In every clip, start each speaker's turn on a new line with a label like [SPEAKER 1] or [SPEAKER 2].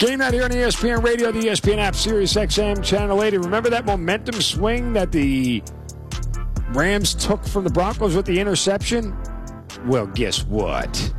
[SPEAKER 1] Game night here on ESPN Radio, the ESPN app, Sirius XM, Channel 80. Remember that momentum swing that the Rams took from the Broncos with the interception? Well, guess what?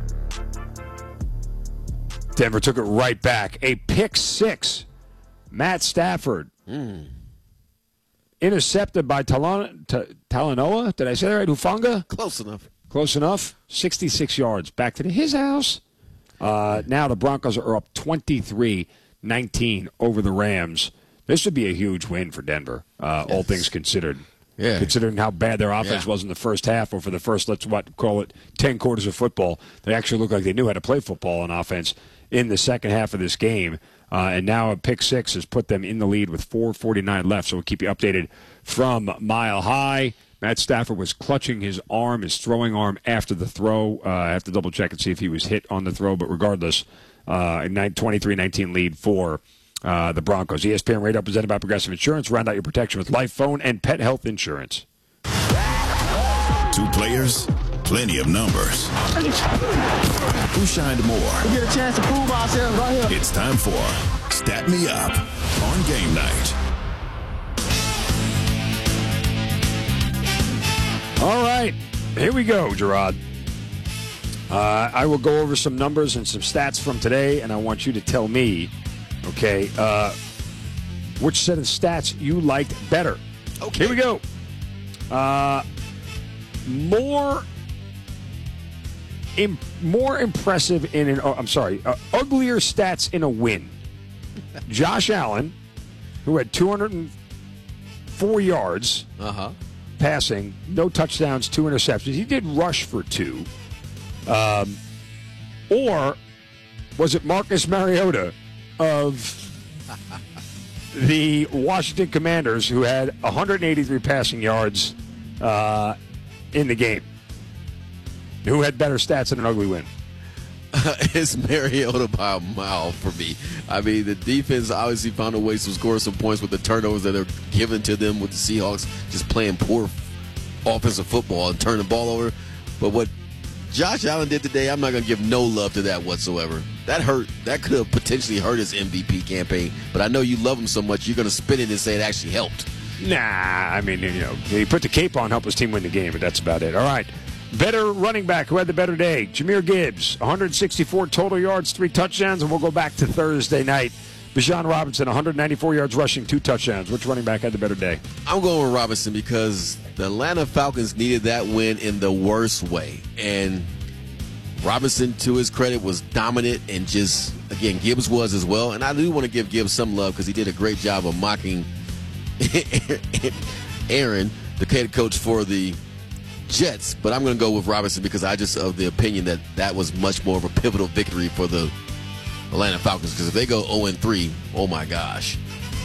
[SPEAKER 1] Denver took it right back. A pick six. Matt Stafford. Intercepted by Talanoa. Did I say that right? Hufanga?
[SPEAKER 2] Close enough.
[SPEAKER 1] Close enough. 66 yards. Back to his house. Now the Broncos are up 23-19 over the Rams. This would be a huge win for Denver, all things considered.
[SPEAKER 2] Yeah.
[SPEAKER 1] Considering how bad their offense was in the first half, or for the first, call it 10 quarters of football. They actually looked like they knew how to play football on offense in the second half of this game. And now a pick six has put them in the lead with 4:49 left. So we'll keep you updated from Mile High. Matt Stafford was clutching his arm, his throwing arm, after the throw. I have to double-check and see if he was hit on the throw. But regardless, 23-19 lead for the Broncos. ESPN Radio presented by Progressive Insurance. Round out your protection with life, phone, and pet health insurance.
[SPEAKER 3] Two players, plenty of numbers. Who shined more?
[SPEAKER 4] We get a chance to prove ourselves right here.
[SPEAKER 3] It's time for Stat Me Up on Game Night.
[SPEAKER 1] All right, here we go, Gerard. I will go over some numbers and some stats from today, and I want you to tell me, okay, which set of stats you liked better.
[SPEAKER 2] Okay.
[SPEAKER 1] Here we go. More impressive in an uglier stats in a win. Josh Allen, who had 204 yards passing, no touchdowns, 2 interceptions. He did rush for 2. Or was it Marcus Mariota of the Washington Commanders, who had 183 passing yards in the game? Who had better stats in an ugly win?
[SPEAKER 2] It's Mariota by a mile for me. I mean, the defense obviously found a way to score some points with the turnovers that are given to them with the Seahawks just playing poor offensive football and turning the ball over. But what Josh Allen did today, I'm not going to give no love to that whatsoever. That hurt. That could have potentially hurt his MVP campaign. But I know you love him so much, you're going to spin it and say it actually helped.
[SPEAKER 1] Nah, I mean, he put the cape on, help his team win the game, but that's about it. All right. Better running back, who had the better day? Jahmyr Gibbs, 164 total yards, 3 touchdowns, and we'll go back to Thursday night. Bijan Robinson, 194 yards rushing, 2 touchdowns. Which running back had the better day?
[SPEAKER 2] I'm going with Robinson because the Atlanta Falcons needed that win in the worst way. And Robinson, to his credit, was dominant, and just, again, Gibbs was as well. And I do want to give Gibbs some love because he did a great job of mocking Aaron, the head coach for the Jets. But I'm going to go with Robinson because I just of the opinion that that was much more of a pivotal victory for the Atlanta Falcons, because if they go 0-3, oh my gosh.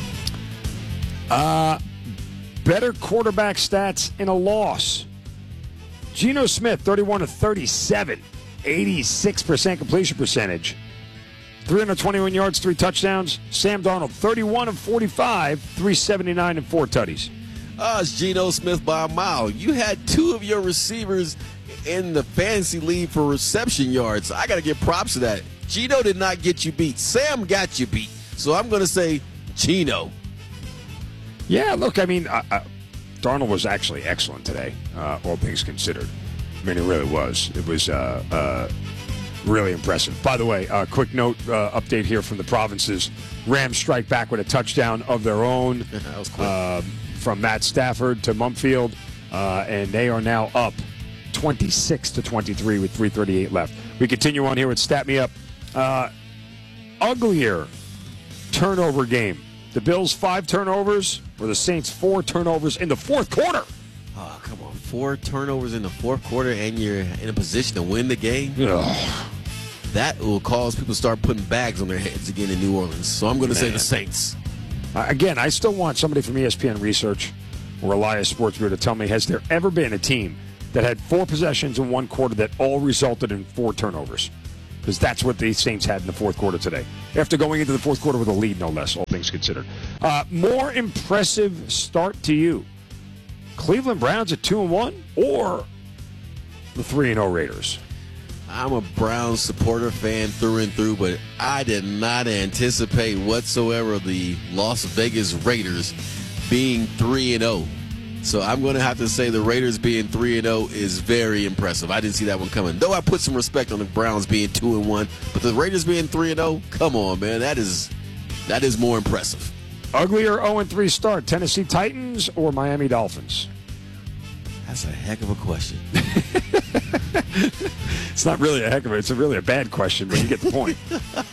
[SPEAKER 1] Better quarterback stats in a loss. Geno Smith, 31 of 37, 86% completion percentage, 321 yards, 3 touchdowns. Sam Darnold, 31 of 45, 379 and 4 tutties.
[SPEAKER 2] It's Geno Smith by a mile. You had 2 of your receivers in the fantasy league for reception yards. I got to give props to that. Geno did not get you beat. Sam got you beat. So I'm going to say Geno.
[SPEAKER 1] Yeah, look, I mean, Darnold was actually excellent today, all things considered. I mean, it really was. It was really impressive. By the way, quick note, update here from the provinces. Rams strike back with a touchdown of their own.
[SPEAKER 2] That was quick.
[SPEAKER 1] From Matt Stafford to Mumfield, and they are now up 26-23 with 3:38 left. We continue on here with Stat Me Up. Uglier turnover game. The Bills 5 turnovers, or the Saints 4 turnovers in the fourth quarter.
[SPEAKER 2] Oh, come on. 4 turnovers in the fourth quarter, and you're in a position to win the game?
[SPEAKER 1] Ugh.
[SPEAKER 2] That will cause people to start putting bags on their heads again in New Orleans. So I'm going to say the Saints.
[SPEAKER 1] Again, I still want somebody from ESPN Research or Elias Sports Bureau to tell me, has there ever been a team that had 4 possessions in one quarter that all resulted in 4 turnovers? Because that's what the Saints had in the fourth quarter today. After going into the fourth quarter with a lead, no less, all things considered. More impressive start to you. Cleveland Browns at 2-1 or the 3-0 Raiders?
[SPEAKER 2] I'm a Browns supporter fan through and through, but I did not anticipate whatsoever the Las Vegas Raiders being 3-0. So I'm going to have to say the Raiders being 3-0 is very impressive. I didn't see that one coming. Though I put some respect on the Browns being 2-1, but the Raiders being 3-0, come on, man, that is more impressive.
[SPEAKER 1] Uglier 0-3 start, Tennessee Titans or Miami Dolphins?
[SPEAKER 2] That's a heck of a question.
[SPEAKER 1] It's not really a heck of it. It's really a bad question, but you get the point.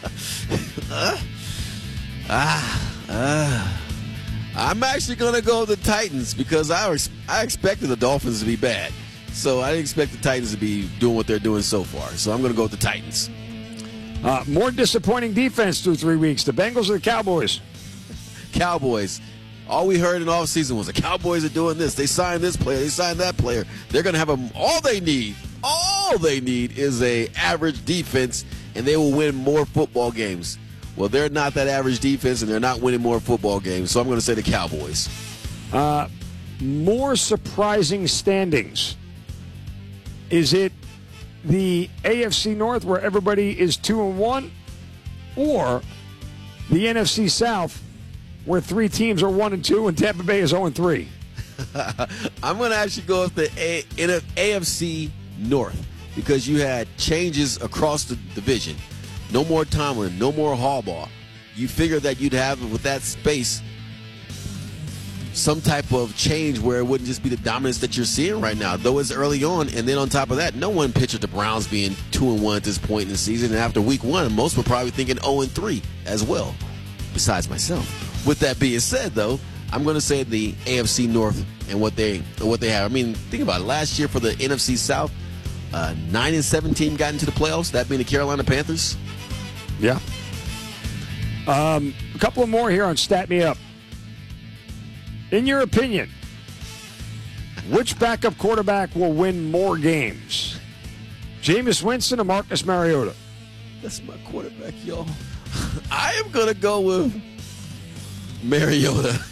[SPEAKER 2] I'm actually going to go with the Titans because I expected the Dolphins to be bad. So I didn't expect the Titans to be doing what they're doing so far. So I'm going to go with the Titans.
[SPEAKER 1] More disappointing defense through 3 weeks. The Bengals or the Cowboys?
[SPEAKER 2] Cowboys. All we heard in offseason was the Cowboys are doing this. They signed this player. They signed that player. They're going to have them. All they need is a average defense, and they will win more football games. Well, they're not that average defense, and they're not winning more football games. So I'm going to say the Cowboys.
[SPEAKER 1] More surprising standings. Is it the AFC North where everybody is 2-1, or the NFC South where 3 teams are 1-2 and Tampa Bay is 0-3?
[SPEAKER 2] I'm going to actually go with the AFC North because you had changes across the division. No more Tomlin, no more Harbaugh. You figured that you'd have, with that space, some type of change where it wouldn't just be the dominance that you're seeing right now, though it's early on. And then on top of that, no one pictured the Browns being 2-1 at this point in the season. And after week 1, most were probably thinking 0-3 as well, besides myself. With that being said, though, I'm going to say the AFC North and what they have. I mean, think about it. Last year for the NFC South, 9-7 team got into the playoffs, that being the Carolina Panthers.
[SPEAKER 1] Yeah. A couple of more here on Stat Me Up. In your opinion, which backup quarterback will win more games? Jameis Winston or Marcus Mariota?
[SPEAKER 2] That's my quarterback, y'all. I am going to go with Mariota.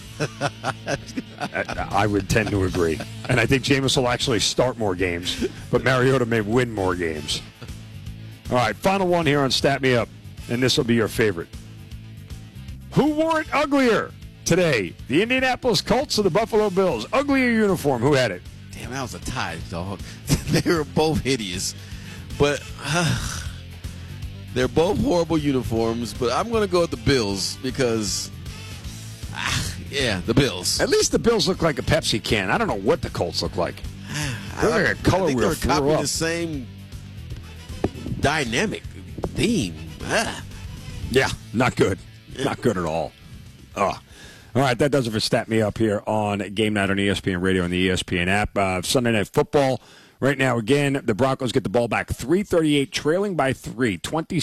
[SPEAKER 1] I would tend to agree. And I think Jameis will actually start more games, but Mariota may win more games. All right, final one here on Stat Me Up, and this will be your favorite. Who wore it uglier today? The Indianapolis Colts or the Buffalo Bills? Uglier uniform. Who had it?
[SPEAKER 2] Damn, that was a tie, dog. They were both hideous. But they're both horrible uniforms, but I'm going to go with the Bills because, yeah, the Bills.
[SPEAKER 1] At least the Bills look like a Pepsi can. I don't know what the Colts look like. They're like a color wheel.
[SPEAKER 2] They're copying the same dynamic theme.
[SPEAKER 1] Yeah, not good. Not good at all. All right, that does it for Stat Me Up here on Game Night on ESPN Radio and the ESPN app. Sunday Night Football. Right now, again, the Broncos get the ball back 3:38, trailing by 3,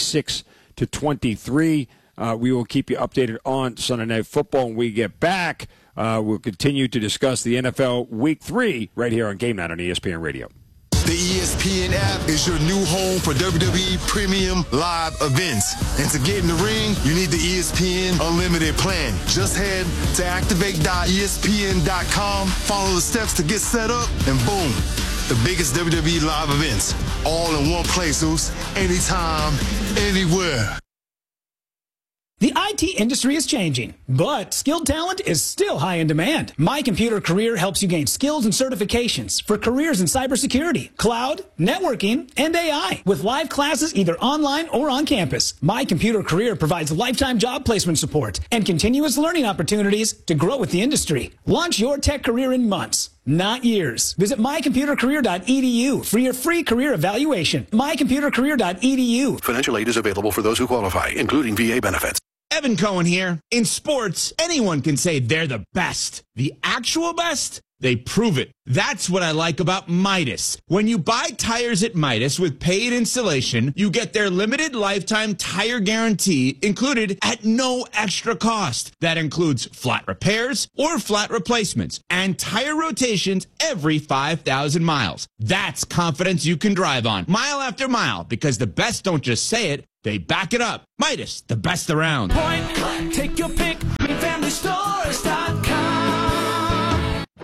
[SPEAKER 1] 26-23. We will keep you updated on Sunday Night Football when we get back. We'll continue to discuss the NFL Week 3 right here on Game Night on ESPN Radio.
[SPEAKER 5] The ESPN app is your new home for WWE Premium Live events. And to get in the ring, you need the ESPN Unlimited plan. Just head to activate.espn.com, follow the steps to get set up, and boom, the biggest WWE live events. All in one place, Zeus. Anytime, anywhere.
[SPEAKER 6] The IT industry is changing, but skilled talent is still high in demand. My Computer Career helps you gain skills and certifications for careers in cybersecurity, cloud, networking, and AI. With live classes either online or on campus, My Computer Career provides lifetime job placement support and continuous learning opportunities to grow with the industry. Launch your tech career in months, not years. Visit mycomputercareer.edu for your free career evaluation. mycomputercareer.edu.
[SPEAKER 7] Financial aid is available for those who qualify, including VA benefits.
[SPEAKER 8] Evan Cohen here. In sports, anyone can say they're the best. The actual best? They prove it. That's what I like about Midas. When you buy tires at Midas with paid installation, you get their limited lifetime tire guarantee included at no extra cost. That includes flat repairs or flat replacements and tire rotations every 5,000 miles. That's confidence you can drive on mile after mile, because the best don't just say it, they back it up. Midas, the best around.
[SPEAKER 9] Point, click, take your pick, FamilyStores.com.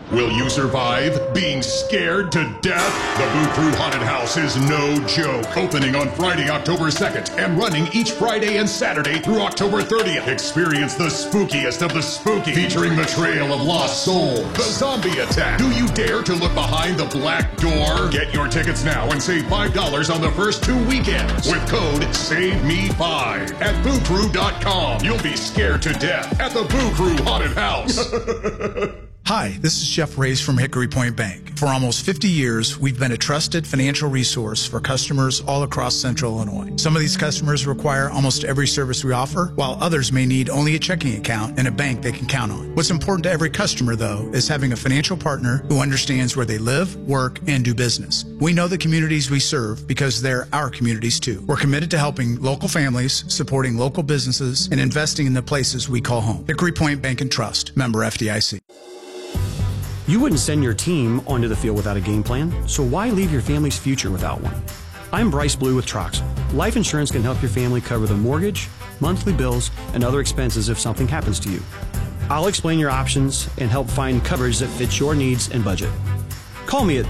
[SPEAKER 3] Will you survive being scared to death? The Boo Crew Haunted House is no joke. Opening on Friday, October 2nd, and running each Friday and Saturday through October 30th. Experience the spookiest of the spooky, featuring the Trail of Lost Souls, the Zombie Attack. Do you dare to look behind the black door? Get your tickets now and save $5 on the first 2 weekends with code SAVEME5 at BooCrew.com. You'll be scared to death at the Boo Crew Haunted House.
[SPEAKER 9] Hi, this is Jeff Reyes from Hickory Point Bank. For almost 50 years, we've been a trusted financial resource for customers all across Central Illinois. Some of these customers require almost every service we offer, while others may need only a checking account and a bank they can count on. What's important to every customer, though, is having a financial partner who understands where they live, work, and do business. We know the communities we serve because they're our communities, too. We're committed to helping local families, supporting local businesses, and investing in the places we call home. Hickory Point Bank and Trust, member FDIC.
[SPEAKER 10] You wouldn't send your team onto the field without a game plan, so why leave your family's future without one? I'm Bryce Blue with Troxel. Life insurance can help your family cover the mortgage, monthly bills, and other expenses if something happens to you. I'll explain your options and help find coverage that fits your needs and budget. Call me at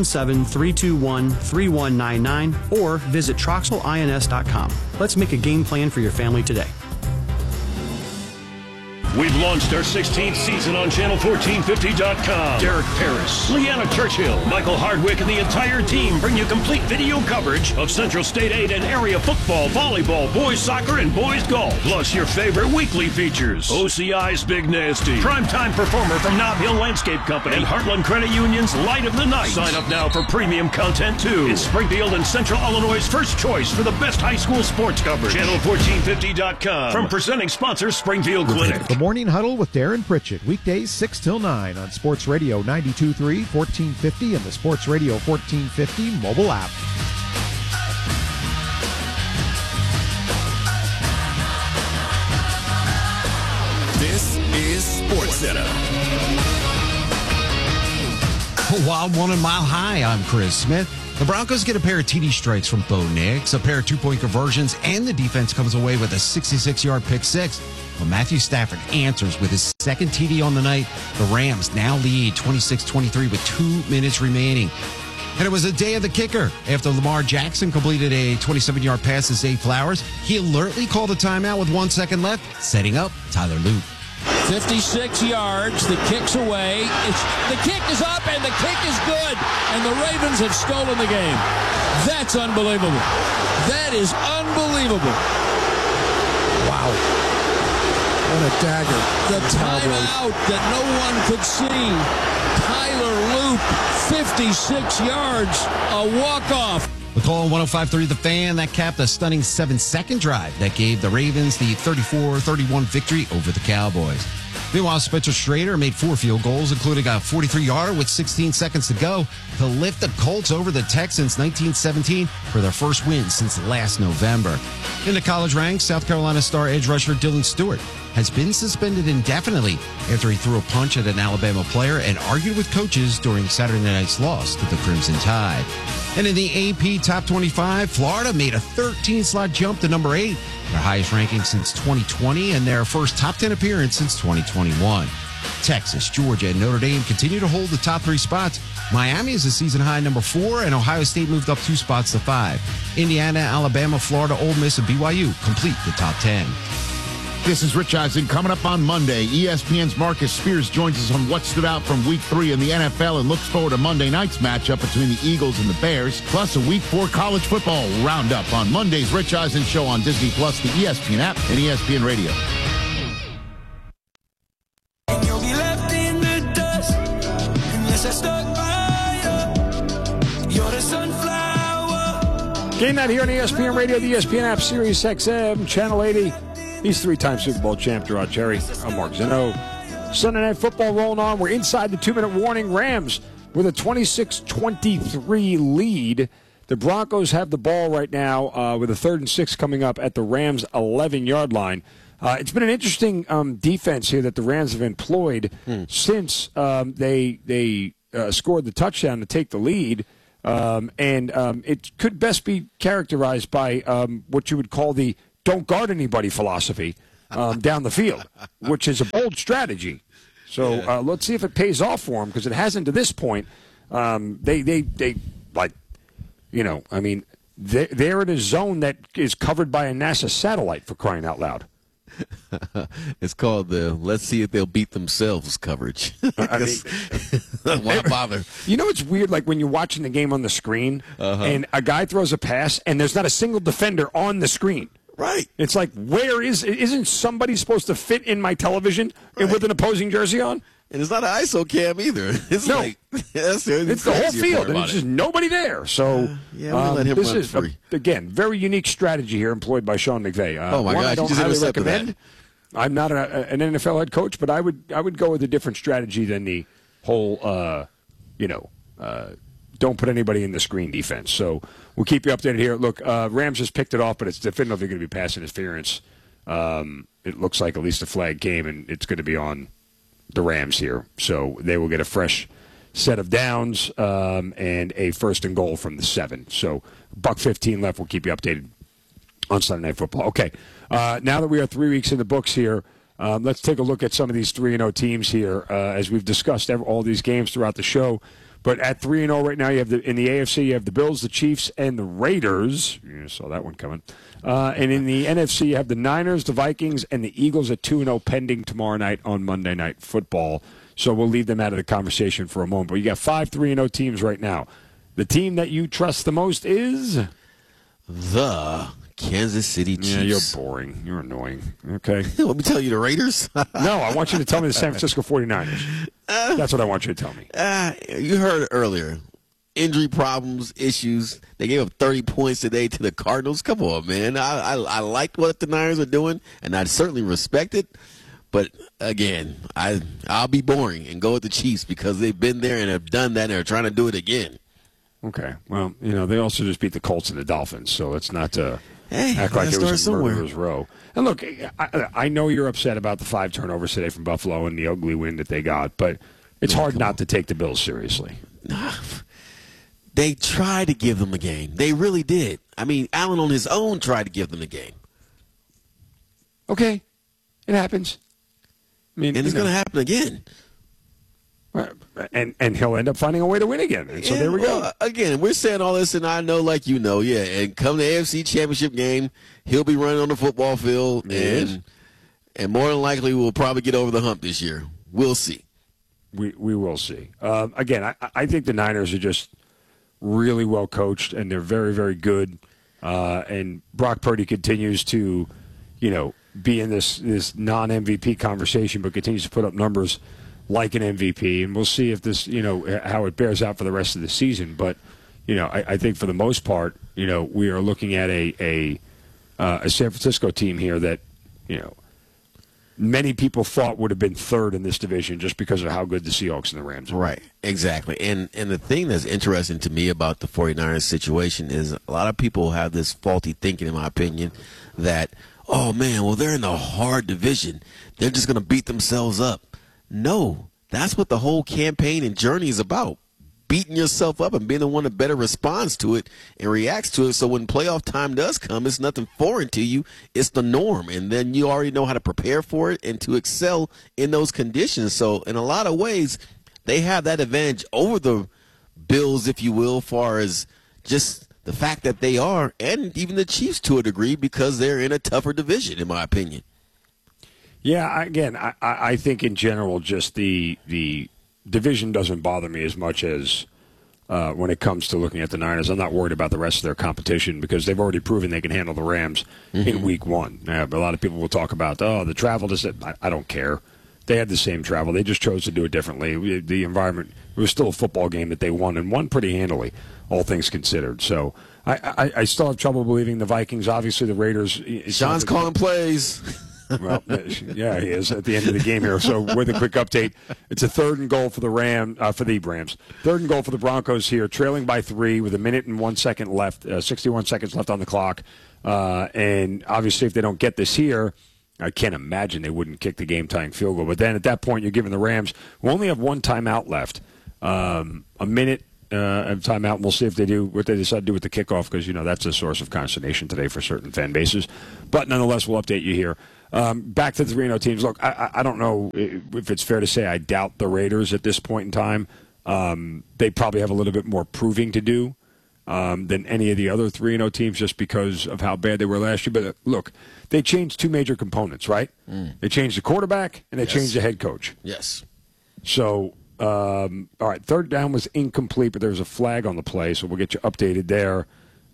[SPEAKER 10] 217-321-3199 or visit TroxelINS.com. Let's make a game plan for your family today.
[SPEAKER 11] We've launched our 16th season on Channel1450.com. Derek Paris, Leanna Churchill, Michael Hardwick, and the entire team bring you complete video coverage of Central State 8 and area football, volleyball, boys soccer, and boys golf. Plus your favorite weekly features. OCI's Big Nasty, primetime performer from Nob Hill Landscape Company, and Heartland Credit Union's Light of the Night. Sign up now for premium content, too. It's Springfield and Central Illinois' first choice for the best high school sports coverage. Channel1450.com. From presenting sponsor Springfield Clinic.
[SPEAKER 12] Morning Huddle with Darren Pritchett, weekdays 6 till 9 on Sports Radio 92.3, 1450, and the Sports Radio 1450 mobile app.
[SPEAKER 3] This is SportsCenter.
[SPEAKER 13] Wild one and mile high. I'm Chris Smith. The Broncos get a pair of TD strikes from Bo Nix, a pair of two-point conversions, and the defense comes away with a 66-yard pick six. Well, Matthew Stafford answers with his second TD on the night. The Rams now lead 26-23 with 2 minutes remaining. And it was a day of the kicker. After Lamar Jackson completed a 27-yard pass to Zay Flowers, he alertly called a timeout with 1 second left, setting up Tyler Loop.
[SPEAKER 14] 56 yards, the kick's away. The kick is up, and the kick is good. And the Ravens have stolen the game. That's unbelievable. That is unbelievable. Wow.
[SPEAKER 15] What a dagger.
[SPEAKER 14] The timeout that no one could see. Tyler Loop, 56 yards, a walk-off.
[SPEAKER 13] The call on 105.3 The Fan, that capped a stunning 7-second drive that gave the Ravens the 34-31 victory over the Cowboys. Meanwhile, Spencer Strader made 4 field goals, including a 43-yarder with 16 seconds to go to lift the Colts over the Texans 19-17 for their first win since last November. In the college ranks, South Carolina star edge rusher Dylan Stewart has been suspended indefinitely after he threw a punch at an Alabama player and argued with coaches during Saturday night's loss to the Crimson Tide. And in the AP Top 25, Florida made a 13-slot jump to number 8, their highest ranking since 2020 and their first top 10 appearance since 2021. Texas, Georgia, and Notre Dame continue to hold the top 3 spots. Miami is a season-high number 4, and Ohio State moved up 2 spots to 5. Indiana, Alabama, Florida, Ole Miss, and BYU complete the top 10.
[SPEAKER 16] This is Rich Eisen. Coming up on Monday, ESPN's Marcus Spears joins us on what stood out from Week 3 in the NFL and looks forward to Monday night's matchup between the Eagles and the Bears, plus a Week 4 college football roundup on Monday's Rich Eisen Show on Disney+, the ESPN app, and ESPN Radio.
[SPEAKER 1] Game night here on ESPN Radio, the ESPN app, Sirius XM, Channel 80. He's 3-time Super Bowl champ, Gerard Cherry. I'm Mark Zeno. Sunday Night Football rolling on. We're inside the 2-minute warning. Rams with a 26-23 lead. The Broncos have the ball right now with a 3rd and 6 coming up at the Rams' 11-yard line. It's been an interesting defense here that the Rams have employed since they scored the touchdown to take the lead. It could best be characterized by what you would call the don't guard anybody philosophy down the field, which is a bold strategy. So let's see if it pays off for them, because it hasn't to this point. They like, you know, I mean, they're in a zone that is covered by a NASA satellite, for crying out loud.
[SPEAKER 2] It's called the "Let's see if they'll beat themselves" coverage.
[SPEAKER 1] I mean,
[SPEAKER 2] why bother?
[SPEAKER 1] You know, it's weird. Like when you're watching the game on the screen, and a guy throws a pass, and there's not a single defender on the screen.
[SPEAKER 2] Right.
[SPEAKER 1] It's like, isn't somebody supposed to fit in my television with an opposing jersey on?
[SPEAKER 2] And it's not an ISO cam either. It's like it's
[SPEAKER 1] the whole field, and there's just nobody there. So
[SPEAKER 2] let him
[SPEAKER 1] this
[SPEAKER 2] run
[SPEAKER 1] is
[SPEAKER 2] free.
[SPEAKER 1] Again, very unique strategy here employed by Sean McVay.
[SPEAKER 2] Oh my gosh,
[SPEAKER 1] I don't
[SPEAKER 2] you just
[SPEAKER 1] highly
[SPEAKER 2] intercepted
[SPEAKER 1] recommend.
[SPEAKER 2] that.
[SPEAKER 1] I'm not an NFL head coach, but I would go with a different strategy than the whole don't put anybody in the screen defense. So we'll keep you updated here. Look, Rams just picked it off, but it's definitively going to be pass interference. It looks like at least a flag came, and it's going to be on the Rams here. So they will get a fresh set of downs and a 1st and goal from the 7. So $1:15 left. We'll keep you updated on Sunday Night Football. Okay, now that we are 3 weeks in the books here, let's take a look at some of these 3-0 teams here. As we've discussed all these games throughout the show, but at 3-0 right now, you have in the AFC, you have the Bills, the Chiefs, and the Raiders. You saw that one coming. And in the NFC, you have the Niners, the Vikings, and the Eagles at 2-0 pending tomorrow night on Monday Night Football. So we'll leave them out of the conversation for a moment. But you got 5 3-0 teams right now. The team that you trust the most is
[SPEAKER 2] the Kansas City Chiefs.
[SPEAKER 1] Yeah, you're boring. You're annoying. Okay.
[SPEAKER 2] Let me tell you the Raiders.
[SPEAKER 1] No, I want you to tell me the San Francisco 49ers. That's what I want you to tell me.
[SPEAKER 2] You heard earlier. Injury problems, issues. They gave up 30 points today to the Cardinals. Come on, man. I like what the Niners are doing, and I certainly respect it. But, again, I'll be boring and go with the Chiefs because they've been there and have done that and are trying to do it again.
[SPEAKER 1] Okay. Well, they also just beat the Colts and the Dolphins, so let's not act like it was a murderer's row. And, look, I know you're upset about the 5 turnovers today from Buffalo and the ugly win that they got, but it's hard not to take the Bills seriously.
[SPEAKER 2] They tried to give them a game. They really did. I mean, Allen on his own tried to give them a game.
[SPEAKER 1] Okay. It happens. I mean,
[SPEAKER 2] and it's going to happen again.
[SPEAKER 1] And he'll end up finding a way to win again. And so there we go.
[SPEAKER 2] Again, we're saying all this, and I know, like you know, and come the AFC Championship game, he'll be running on the football field, and more than likely we'll probably get over the hump this year. We'll see.
[SPEAKER 1] We will see. Again, I think the Niners are just really well coached, and they're very, very good. And Brock Purdy continues to, be in this non-MVP conversation, but continues to put up numbers like an MVP. And we'll see if this, how it bears out for the rest of the season. But, I think for the most part, we are looking at a San Francisco team here that, many people thought would have been 3rd in this division just because of how good the Seahawks and the Rams are.
[SPEAKER 2] Right, exactly. And the thing that's interesting to me about the 49ers situation is a lot of people have this faulty thinking, in my opinion, that, oh, man, well, they're in a hard division. They're just going to beat themselves up. No, that's what the whole campaign and journey is about. Beating yourself up and being the one that better responds to it and reacts to it. So when playoff time does come, it's nothing foreign to you. It's the norm. And then you already know how to prepare for it and to excel in those conditions. So in a lot of ways, they have that advantage over the Bills, if you will, as far as just the fact that they are, and even the Chiefs to a degree, because they're in a tougher division, in my opinion.
[SPEAKER 1] Yeah, again, I think in general, just the division doesn't bother me as much as when it comes to looking at the Niners. I'm not worried about the rest of their competition because they've already proven they can handle the Rams in Week 1. But a lot of people will talk about, the travel. I don't care. They had the same travel. They just chose to do it differently. The environment, it was still a football game that they won, and won pretty handily, all things considered. So I still have trouble believing the Vikings. Obviously, the Raiders.
[SPEAKER 2] Sean's calling plays.
[SPEAKER 1] Well, yeah, he is at the end of the game here. So with a quick update, it's a 3rd and goal for the Rams. 3rd and goal for the Broncos here, trailing by 3 with 1 minute and 1 second left, 61 seconds left on the clock. And obviously, if they don't get this here, I can't imagine they wouldn't kick the game-tying field goal. But then at that point, you're giving the Rams, who only have 1 timeout left, a minute of timeout, and we'll see if they do what they decide to do with the kickoff, because that's a source of consternation today for certain fan bases. But nonetheless, we'll update you here Back to the 3-0 teams. Look, I don't know if it's fair to say I doubt the Raiders at this point in time. They probably have a little bit more proving to do than any of the other 3-0 teams just because of how bad they were last year. But look, they changed two major components, right? They changed the quarterback and they changed the head coach.
[SPEAKER 2] Yes.
[SPEAKER 1] So, all right, third down was incomplete, but there was a flag on the play, so we'll get you updated there.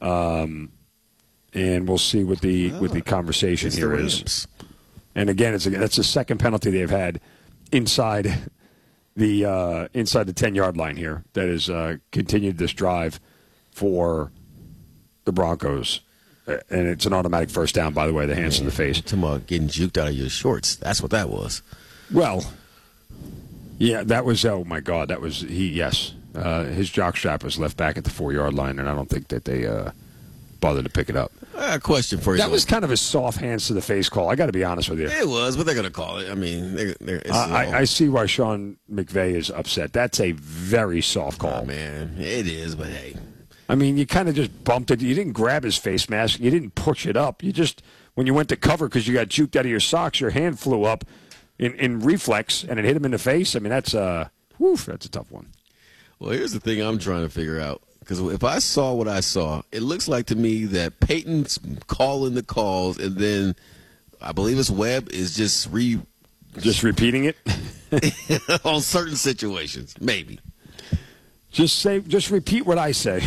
[SPEAKER 1] And we'll see what the conversation here is. And again, that's the second penalty they've had inside the 10-yard line here that has continued this drive for the Broncos. And it's an automatic first down, by the way, the hands to the face.
[SPEAKER 2] Talking about getting juked out of your shorts. That's what that was.
[SPEAKER 1] Well, yeah, that was, oh, my God, that was, yes. His jockstrap was left back at the 4-yard line, and I don't think that they bothered to pick it up.
[SPEAKER 2] I got a question for you.
[SPEAKER 1] That was kind of a soft hands to the face call. I got to be honest with you.
[SPEAKER 2] It was, but they're going to call it. I mean,
[SPEAKER 1] I see why Sean McVay is upset. That's a very soft call.
[SPEAKER 2] Oh, man, it is, but hey.
[SPEAKER 1] I mean, you kind of just bumped it. You didn't grab his face mask. You didn't push it up. You just, when you went to cover because you got juked out of your socks, your hand flew up in reflex, and it hit him in the face. I mean, that's a tough one.
[SPEAKER 2] Well, here's the thing I'm trying to figure out. Because if I saw what I saw, it looks like to me that Peyton's calling the calls, and then I believe it's Webb is just
[SPEAKER 1] repeating it
[SPEAKER 2] on certain situations, maybe.
[SPEAKER 1] Just repeat what I say.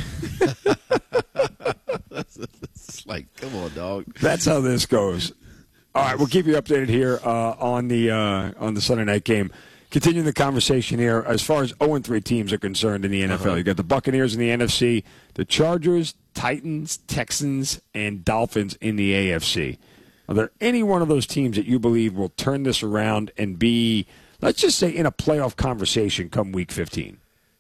[SPEAKER 2] It's like, come on, dog.
[SPEAKER 1] That's how this goes. All right, we'll keep you updated here on the Sunday night game. Continuing the conversation here, as far as 0-3 teams are concerned in the NFL, you got the Buccaneers in the NFC, the Chargers, Titans, Texans, and Dolphins in the AFC. Are there any one of those teams that you believe will turn this around and be, let's just say, in a playoff conversation come Week 15?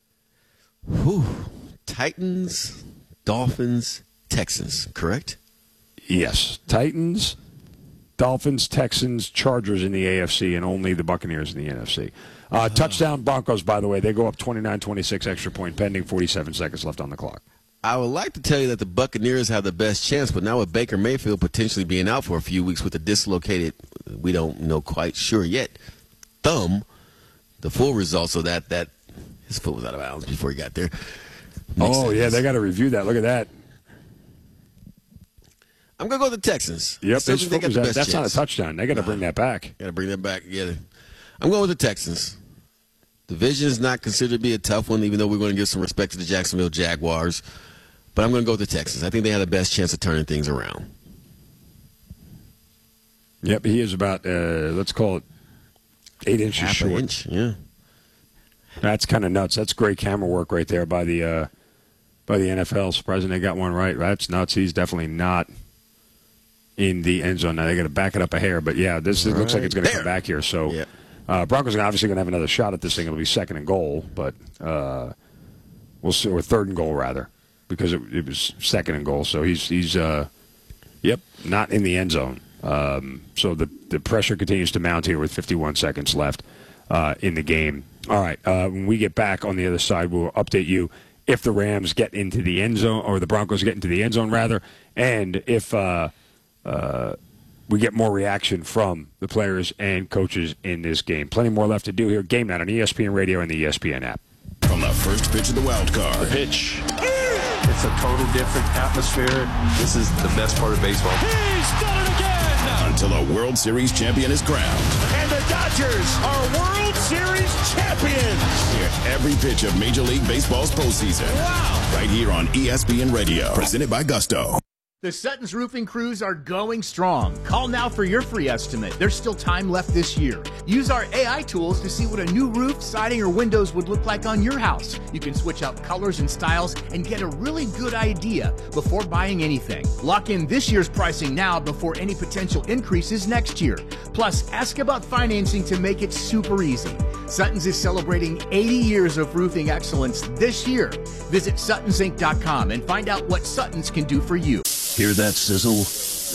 [SPEAKER 2] Titans, Dolphins, Texans, correct?
[SPEAKER 1] Yes. Titans, Dolphins, Texans, Chargers in the AFC, and only the Buccaneers in the NFC. Touchdown Broncos, by the way. They go up 29-26, extra point pending, 47 seconds left on the clock.
[SPEAKER 2] I would like to tell you that the Buccaneers have the best chance, but now with Baker Mayfield potentially being out for a few weeks with a dislocated, we don't know quite sure yet, thumb, the full results of that his foot was out of bounds before he got there.
[SPEAKER 1] Yeah, they got to review that. Look at that.
[SPEAKER 2] I'm going to go with the Texans.
[SPEAKER 1] Yep, that's not a touchdown. They got to bring that back.
[SPEAKER 2] Got to bring that back. Yeah, I'm going with the Texans. Division is not considered to be a tough one, even though we're going to give some respect to the Jacksonville Jaguars. But I'm going to go with the Texans. I think they have the best chance of turning things around.
[SPEAKER 1] Yep, he is about, let's call it 8 inches
[SPEAKER 2] Half
[SPEAKER 1] short.
[SPEAKER 2] An inch, yeah.
[SPEAKER 1] That's kind of nuts. That's great camera work right there by the NFL. Surprising they got one right. That's nuts. He's definitely not in the end zone. Now they got to back it up a hair, but yeah, this looks like it's going to come back here. So Broncos are obviously going to have another shot at this thing. It'll be second and goal, but we'll see, or third and goal rather, because it was second and goal. So he's not in the end zone. So the pressure continues to mount here with 51 seconds left in the game. All right, when we get back on the other side, we'll update you if the Rams get into the end zone, or the Broncos get into the end zone rather, and if we get more reaction from the players and coaches in this game. Plenty more left to do here. Game Night on ESPN Radio and the ESPN app.
[SPEAKER 3] From the first pitch of the wild card.
[SPEAKER 17] The pitch. It's a total different atmosphere. This is the best part of baseball.
[SPEAKER 3] He's done it again! Until a World Series champion is crowned.
[SPEAKER 17] And the Dodgers are World Series champions!
[SPEAKER 3] Hear every pitch of Major League Baseball's postseason.
[SPEAKER 17] Wow!
[SPEAKER 3] Right here on ESPN Radio. Presented by Gusto.
[SPEAKER 18] The Sutton's Roofing crews are going strong. Call now for your free estimate. There's still time left this year. Use our AI tools to see what a new roof, siding, or windows would look like on your house. You can switch out colors and styles and get a really good idea before buying anything. Lock in this year's pricing now before any potential increases next year. Plus, ask about financing to make it super easy. Sutton's is celebrating 80 years of roofing excellence this year. Visit SuttonsInc.com and find out what Sutton's can do for you.
[SPEAKER 11] Hear that sizzle?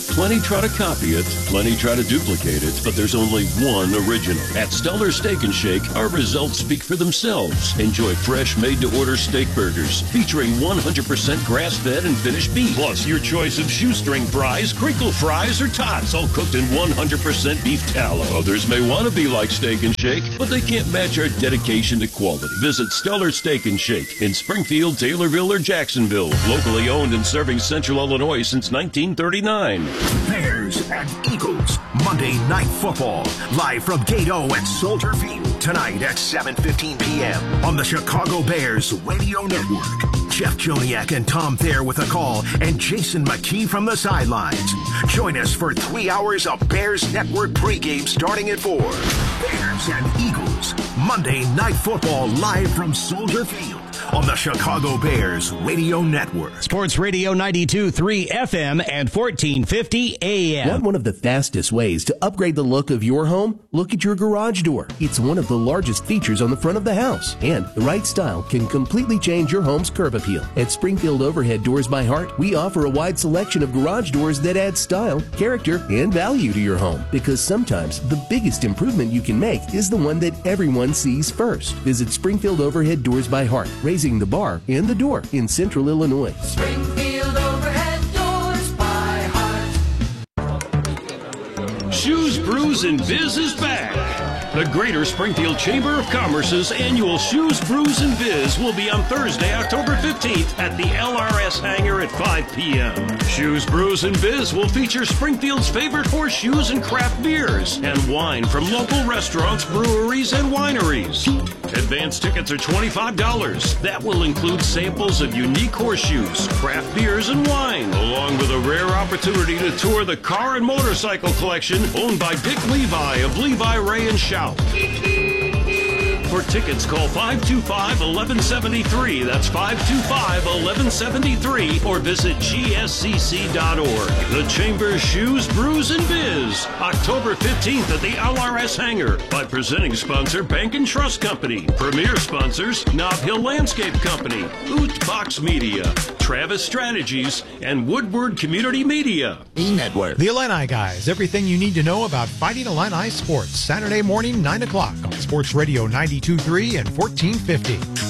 [SPEAKER 11] Plenty try to copy it, plenty try to duplicate it, but there's only one original. At Stellar Steak and Shake, our results speak for themselves. Enjoy fresh, made-to-order steak burgers featuring 100% grass-fed and finished beef. Plus, your choice of shoestring fries, crinkle fries, or tots, all cooked in 100% beef tallow. Others may want to be like Steak and Shake, but they can't match our dedication to quality. Visit Stellar Steak and Shake in Springfield, Taylorville, or Jacksonville. Locally owned and serving Central Illinois since 1939.
[SPEAKER 19] Bears and Eagles, Monday Night Football, live from Gate O at Soldier Field, tonight at 7:15 p.m. on the Chicago Bears Radio Network. Jeff Joniak and Tom Thayer with a call, and Jason McKee from the sidelines. Join us for 3 hours of Bears Network pregame starting at 4. Bears and Eagles, Monday Night Football, live from Soldier Field on the Chicago Bears Radio Network.
[SPEAKER 20] Sports Radio 92.3 FM and 1450 AM.
[SPEAKER 21] Want one of the fastest ways to upgrade the look of your home? Look at your garage door. It's one of the largest features on the front of the house, and the right style can completely change your home's curb appeal. At Springfield Overhead Doors by Heart, we offer a wide selection of garage doors that add style, character, and value to your home, because sometimes the biggest improvement you can make is the one that everyone sees first. Visit Springfield Overhead Doors by Heart, raising the bar and the door in Central Illinois.
[SPEAKER 22] Springfield Overhead Doors by Heart.
[SPEAKER 11] Shoes, Brews, and Biz is back. The Greater Springfield Chamber of Commerce's annual Shoes, Brews, and Biz will be on Thursday, October 15th at the LRS Hangar at 5 p.m. Shoes, Brews, and Biz will feature Springfield's favorite horseshoes and craft beers and wine from local restaurants, breweries, and wineries. Advance tickets are $25. That will include samples of unique horseshoes, craft beers, and wine, along with a rare opportunity to tour the car and motorcycle collection owned by Dick Levi of Levi, Ray, and Shout. For tickets, call 525-1173. That's 525-1173, or visit gscc.org. The Chamber's Shoes, Brews, and Biz, October 15th at the LRS Hangar, by presenting sponsor Bank and Trust Company, premier sponsors Nob Hill Landscape Company, Oot Box Media, Travis Strategies, and Woodward Community Media.
[SPEAKER 12] E-Network. The Illini Guys, everything you need to know about Fighting Illini sports, Saturday morning, 9 o'clock on Sports Radio 92.3 and 1450.